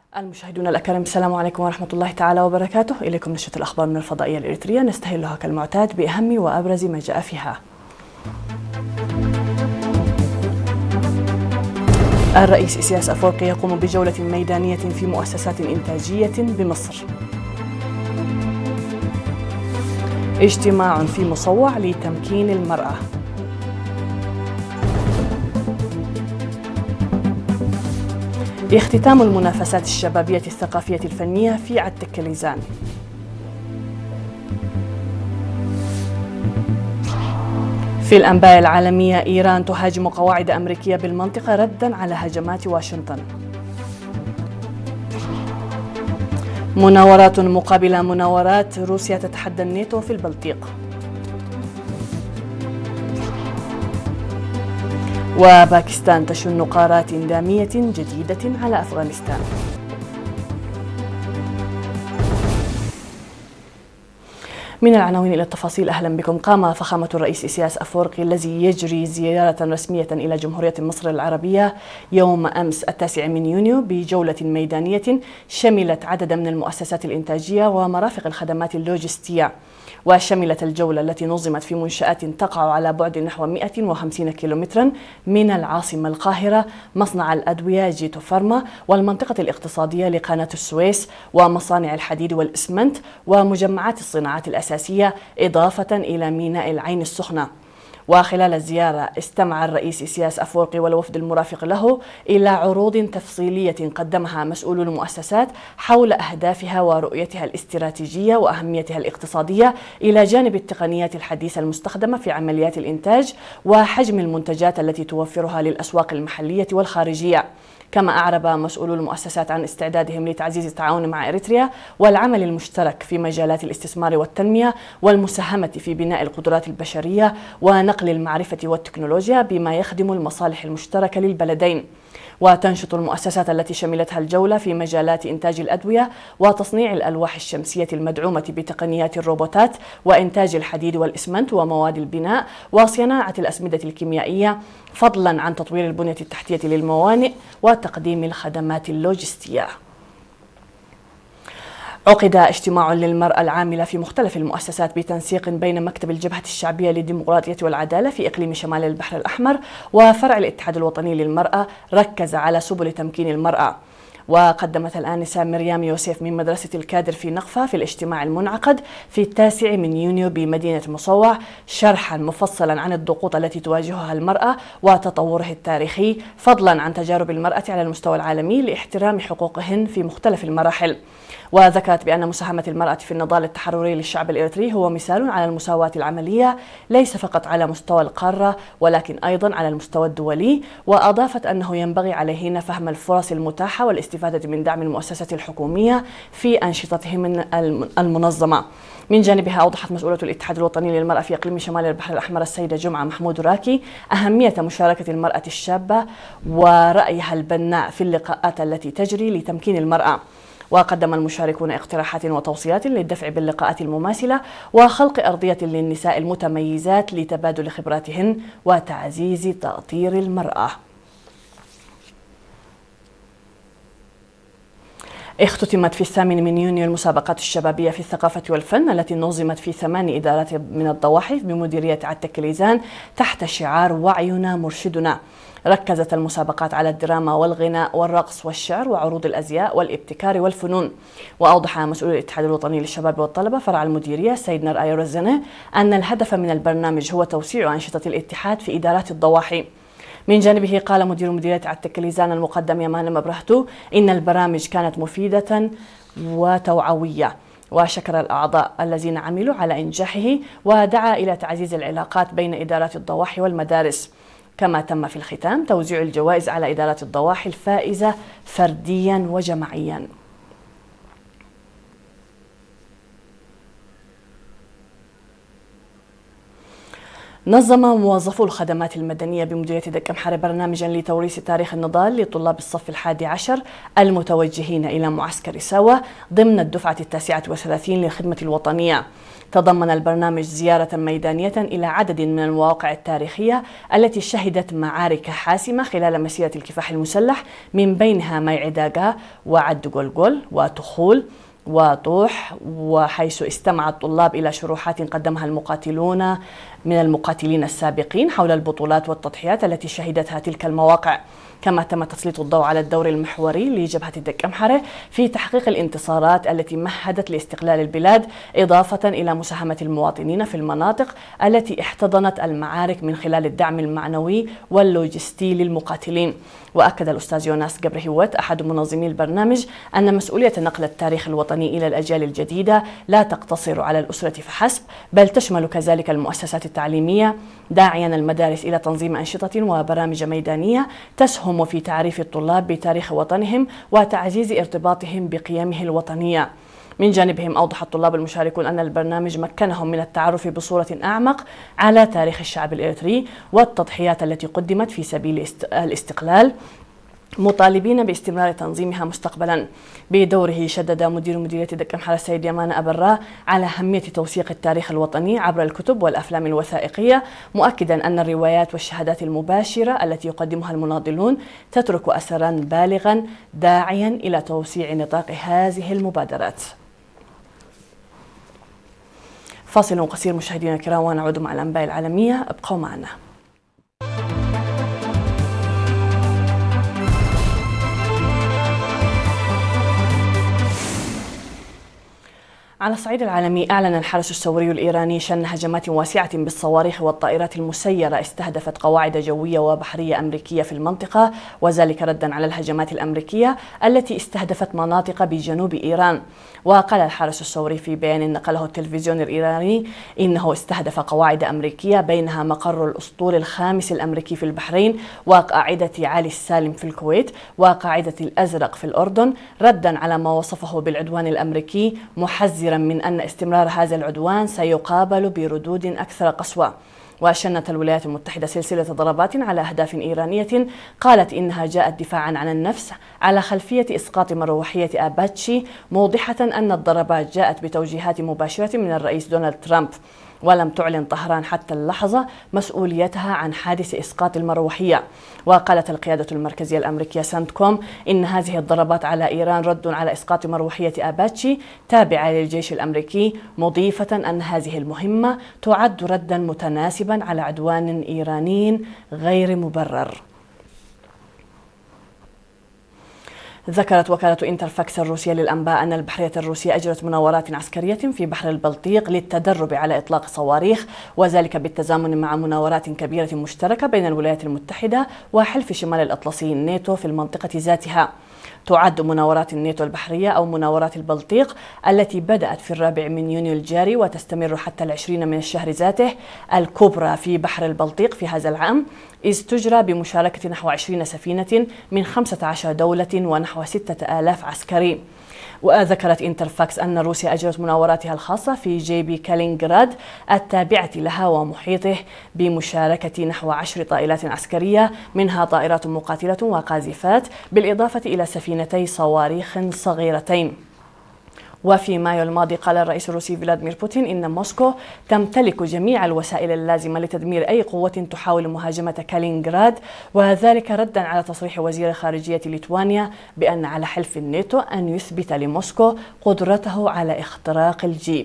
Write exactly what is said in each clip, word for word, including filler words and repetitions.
المشاهدون الأكارم، السلام عليكم ورحمة الله تعالى وبركاته. إليكم نشرة الأخبار من الفضائية الإريترية، نستهلها كالمعتاد بأهم وأبرز ما جاء فيها. الرئيس إسياس أفورقي يقوم بجولة ميدانية في مؤسسات إنتاجية بمصر. اجتماع في مصوع لتمكين المرأة. اختتام المنافسات الشبابية الثقافية الفنية في عتكليزان. في الأنباء العالمية، إيران تهاجم قواعد أمريكية بالمنطقة رداً على هجمات واشنطن. مناورات مقابل مناورات، روسيا تتحدى الناتو في البلطيق. وباكستان تشن قارات دامية جديدة على أفغانستان. من العناوين إلى التفاصيل، أهلا بكم. قام فخامة الرئيس إسياس أفورقي الذي يجري زيارة رسمية إلى جمهورية مصر العربية يوم أمس التاسع من يونيو بجولة ميدانية شملت عددا من المؤسسات الإنتاجية ومرافق الخدمات اللوجستية، وشملت الجولة التي نظمت في منشآت تقع على بعد نحو مئة وخمسين كيلومترا من العاصمة القاهرة، مصنع الأدوية جيتو فارما، والمنطقة الاقتصادية لقناة السويس، ومصانع الحديد والإسمنت، ومجمعات الصناعات الأساسية، إضافة إلى ميناء العين السخنة. وخلال الزيارة استمع الرئيس إسياس أفورقي والوفد المرافق له إلى عروض تفصيلية قدمها مسؤولو المؤسسات حول أهدافها ورؤيتها الاستراتيجية وأهميتها الاقتصادية، إلى جانب التقنيات الحديثة المستخدمة في عمليات الإنتاج وحجم المنتجات التي توفرها للأسواق المحلية والخارجية. كما أعرب مسؤولو المؤسسات عن استعدادهم لتعزيز التعاون مع إريتريا والعمل المشترك في مجالات الاستثمار والتنمية والمساهمة في بناء القدرات البشرية ونقل المعرفة والتكنولوجيا بما يخدم المصالح المشتركة للبلدين. وتنشط المؤسسات التي شملتها الجولة في مجالات إنتاج الأدوية وتصنيع الألواح الشمسية المدعومة بتقنيات الروبوتات، وإنتاج الحديد والإسمنت ومواد البناء، وصناعة الأسمدة الكيميائية، فضلا عن تطوير البنية التحتية للموانئ وتقديم الخدمات اللوجستية. عقد اجتماع للمرأة العاملة في مختلف المؤسسات بتنسيق بين مكتب الجبهة الشعبية للديمقراطية والعدالة في إقليم شمال البحر الأحمر وفرع الاتحاد الوطني للمرأة، ركز على سبل تمكين المرأة. وقدمت الآنسة مريم يوسف من مدرسة الكادر في نقفة في الاجتماع المنعقد في التاسع من يونيو بمدينة مصوع شرحا مفصلا عن الضغوط التي تواجهها المرأة وتطوره التاريخي، فضلا عن تجارب المرأة على المستوى العالمي لاحترام حقوقهن في مختلف المراحل. وذكرت بأن مساهمة المرأة في النضال التحرري للشعب الإريتري هو مثال على المساواة العملية ليس فقط على مستوى القارة ولكن أيضا على المستوى الدولي. وأضافت أنه ينبغي عليهن فهم الفرص المتاحة والاستفادة من دعم المؤسسات الحكومية في أنشطتهم المنظمة. من جانبها أوضحت مسؤولة الاتحاد الوطني للمرأة في إقليم شمال البحر الأحمر السيدة جمعة محمود راكي أهمية مشاركة المرأة الشابة ورأيها البناء في اللقاءات التي تجري لتمكين المرأة. وقدم المشاركون اقتراحات وتوصيات للدفع باللقاءات المماثلة وخلق أرضية للنساء المتميزات لتبادل خبراتهن وتعزيز تأطير المرأة. اختتمت في الثامن من يونيو المسابقات الشبابية في الثقافة والفن التي نظمت في ثمان إدارات من الضواحي بمديرية عتكليزان تحت شعار وعينا مرشدنا. ركزت المسابقات على الدراما والغناء والرقص والشعر وعروض الأزياء والابتكار والفنون. وأوضح مسؤول الاتحاد الوطني للشباب والطلبة فرع المديرية السيد نرآي رزنة أن الهدف من البرنامج هو توسيع أنشطة الاتحاد في إدارات الضواحي. من جانبه قال مدير مديرية عتكليزان المقدم يمان مبرهتو إن البرامج كانت مفيدة وتوعوية، وشكر الأعضاء الذين عملوا على إنجاحه ودعا إلى تعزيز العلاقات بين إدارات الضواحي والمدارس. كما تم في الختام توزيع الجوائز على إدارات الضواحي الفائزة فرديا وجماعيا. نظم موظفو الخدمات المدنية بمديرية دك أمحرة برنامجا لتوريث تاريخ النضال لطلاب الصف الحادي عشر المتوجهين إلى معسكر ساوة ضمن الدفعة التاسعة والثلاثين للخدمة الوطنية. تضمن البرنامج زيارة ميدانية إلى عدد من المواقع التاريخية التي شهدت معارك حاسمة خلال مسيرة الكفاح المسلح، من بينها ميعي داغا وعد قلقل وتخول وطوح، وحيث استمع الطلاب إلى شروحات قدمها المقاتلون من المقاتلين السابقين حول البطولات والتضحيات التي شهدتها تلك المواقع. كما تم تسليط الضوء على الدور المحوري لجبهة دك أمحرة في تحقيق الانتصارات التي مهدت لاستقلال البلاد، إضافة إلى مساهمة المواطنين في المناطق التي احتضنت المعارك من خلال الدعم المعنوي واللوجستي للمقاتلين. وأكد الأستاذ يوناس قبر هوت أحد منظمي البرنامج أن مسؤولية نقل التاريخ الوطني إلى الأجيال الجديدة لا تقتصر على الأسرة فحسب، بل تشمل كذلك المؤسسات التعليمية، داعيا المدارس إلى تنظيم أنشطة وبرامج ميدانية تسهم في تعريف الطلاب بتاريخ وطنهم وتعزيز ارتباطهم بقيمه الوطنية. من جانبهم أوضح الطلاب المشاركون أن البرنامج مكنهم من التعرف بصورة أعمق على تاريخ الشعب الإريتري والتضحيات التي قدمت في سبيل الاستقلال، مطالبين باستمرار تنظيمها مستقبلا. بدوره شدد مدير مديرية دك أمحرة السيد يمان أبرا على أهمية توثيق التاريخ الوطني عبر الكتب والأفلام الوثائقية، مؤكدا أن الروايات والشهادات المباشرة التي يقدمها المناضلون تترك أثرا بالغا، داعيا إلى توسيع نطاق هذه المبادرات. فاصل قصير مشاهدينا الكرام ونعود مع الأنباء العالمية، ابقوا معنا. على الصعيد العالمي، أعلن الحرس الثوري الإيراني شن هجمات واسعة بالصواريخ والطائرات المسيرة استهدفت قواعد جوية وبحرية أمريكية في المنطقة، وذلك ردا على الهجمات الأمريكية التي استهدفت مناطق بجنوب إيران. وقال الحرس الثوري في بيان نقله التلفزيون الإيراني إنه استهدف قواعد أمريكية بينها مقر الأسطول الخامس الأمريكي في البحرين، وقاعدة علي السالم في الكويت، وقاعدة الأزرق في الأردن، ردا على ما وصفه بالعدوان الأمريكي، محذرا من أن استمرار هذا العدوان سيقابل بردود أكثر قسوة. وشنت الولايات المتحدة سلسلة ضربات على أهداف إيرانية قالت إنها جاءت دفاعا عن النفس على خلفية إسقاط مروحية آباتشي، موضحة أن الضربات جاءت بتوجيهات مباشرة من الرئيس دونالد ترامب. ولم تعلن طهران حتى اللحظة مسؤوليتها عن حادث إسقاط المروحية. وقالت القيادة المركزية الأمريكية سنتكوم إن هذه الضربات على إيران رد على إسقاط مروحية آباتشي تابعة للجيش الأمريكي، مضيفة أن هذه المهمة تعد ردا متناسبا على عدوان إيراني غير مبرر. ذكرت وكالة انترفاكس الروسية للأنباء أن البحرية الروسية أجرت مناورات عسكرية في بحر البلطيق للتدرب على إطلاق صواريخ، وذلك بالتزامن مع مناورات كبيرة مشتركة بين الولايات المتحدة وحلف شمال الأطلسي الناتو في المنطقة ذاتها. تعد مناورات الناتو البحرية أو مناورات البلطيق التي بدأت في الرابع من يونيو الجاري وتستمر حتى العشرين من الشهر ذاته الكبرى في بحر البلطيق في هذا العام، إذ تجرى بمشاركة نحو عشرين سفينة من خمسة عشر دولة ونحو ستة آلاف عسكري. وذكرت انترفاكس أن روسيا أجرت مناوراتها الخاصة في جيبي كالينغراد التابعة لها ومحيطه بمشاركة نحو عشر طائرات عسكرية، منها طائرات مقاتلة وقاذفات، بالإضافة إلى سفينتي صواريخ صغيرتين. وفي مايو الماضي قال الرئيس الروسي فلاديمير بوتين إن موسكو تمتلك جميع الوسائل اللازمة لتدمير أي قوة تحاول مهاجمة كالينغراد، وذلك ردا على تصريح وزير خارجية ليتوانيا بأن على حلف الناتو أن يثبت لموسكو قدرته على اختراق الجيب.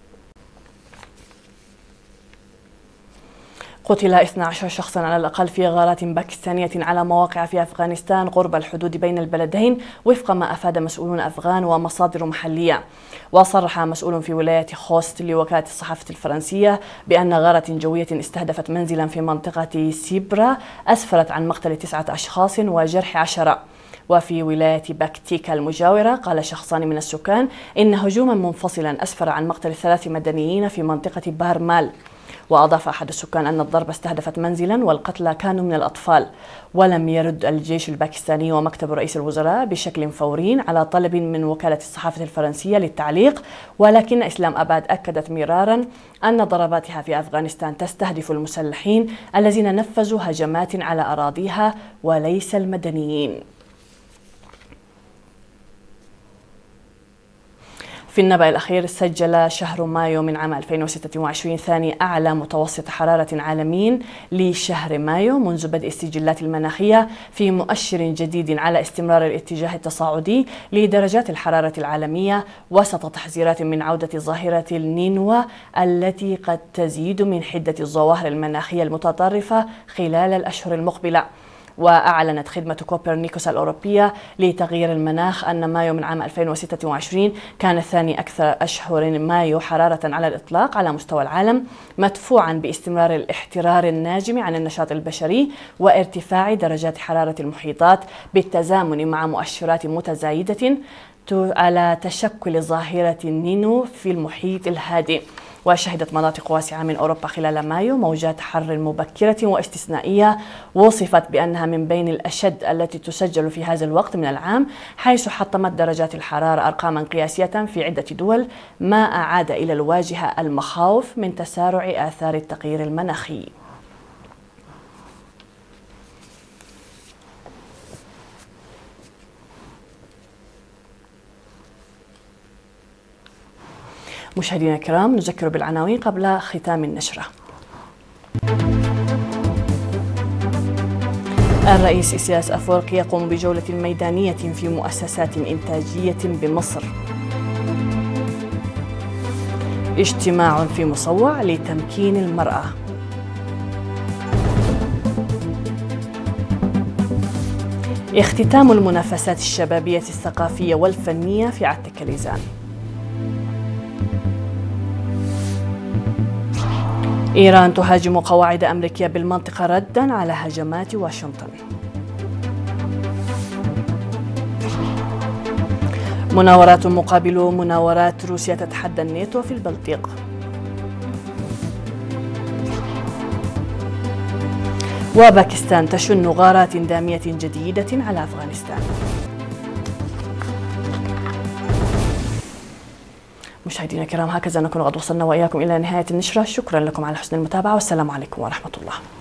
قتل اثني عشر شخصا على الأقل في غارات باكستانية على مواقع في أفغانستان قرب الحدود بين البلدين، وفق ما أفاد مسؤولون أفغان ومصادر محلية. وصرح مسؤول في ولاية خوست لوكالة الصحافة الفرنسية بأن غارة جوية استهدفت منزلا في منطقة سيبرا أسفرت عن مقتل تسعة أشخاص وجرح عشرة. وفي ولاية باكتيكا المجاورة قال شخصان من السكان إن هجوما منفصلا أسفر عن مقتل ثلاث مدنيين في منطقة بارمال. وأضاف أحد السكان أن الضربة استهدفت منزلا والقتلى كانوا من الأطفال. ولم يرد الجيش الباكستاني ومكتب رئيس الوزراء بشكل فوري على طلب من وكالة الصحافة الفرنسية للتعليق، ولكن إسلام أباد أكدت مرارا أن ضرباتها في أفغانستان تستهدف المسلحين الذين نفذوا هجمات على أراضيها وليس المدنيين. في النبأ الأخير، سجل شهر مايو من عام ألفين وستة وعشرين ثاني أعلى متوسط حرارة عالمي لشهر مايو منذ بدء السجلات المناخية، في مؤشر جديد على استمرار الاتجاه التصاعدي لدرجات الحرارة العالمية، وسط تحذيرات من عودة ظاهرة النينوى التي قد تزيد من حدة الظواهر المناخية المتطرفة خلال الأشهر المقبلة. وأعلنت خدمة كوبرنيكوس الأوروبية لتغيير المناخ أن مايو من عام ألفين وستة وعشرين كان ثاني أكثر أشهر مايو حرارة على الإطلاق على مستوى العالم، مدفوعا باستمرار الاحترار الناجم عن النشاط البشري وارتفاع درجات حرارة المحيطات، بالتزامن مع مؤشرات متزايدة على تشكل ظاهرة النينو في المحيط الهادئ. وشهدت مناطق واسعة من أوروبا خلال مايو موجات حر مبكرة واستثنائية، وصفت بأنها من بين الأشد التي تسجل في هذا الوقت من العام، حيث حطمت درجات الحرارة أرقاما قياسية في عدة دول، ما أعاد إلى الواجهة المخاوف من تسارع آثار التغيير المناخي. مشاهدينا الكرام، نذكر بالعناوين قبل ختام النشرة. الرئيس إسياس أفورقي يقوم بجولة ميدانية في مؤسسات إنتاجية بمصر. اجتماع في مصوع لتمكين المرأة. اختتام المنافسات الشبابية الثقافية والفنية في عتكليزان. إيران تهاجم قواعد أمريكية بالمنطقة رداً على هجمات واشنطن. مناورات مقابل مناورات روسيا تتحدى الناتو في البلطيق. وباكستان تشن غارات دامية جديدة على أفغانستان. مشاهدينا الكرام، هكذا نكون قد وصلنا وإياكم إلى نهاية النشرة. شكرا لكم على حسن المتابعة، والسلام عليكم ورحمة الله.